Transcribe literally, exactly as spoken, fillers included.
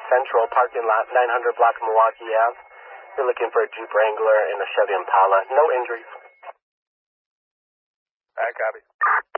Central parking lot, nine hundred block Milwaukee Ave. You're looking for a Jeep Wrangler and a Chevy Impala. No injuries. I copy.